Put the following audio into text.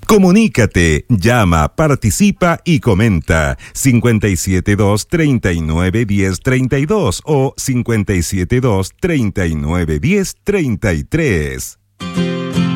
Comunícate, llama, participa y comenta 572-391032 o 572-391033.